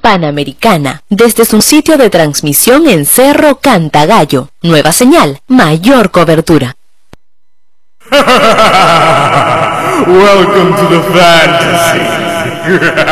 Panamericana, desde su sitio de transmisión en Cerro Cantagallo. Nueva señal, mayor cobertura. Welcome to the fantasy.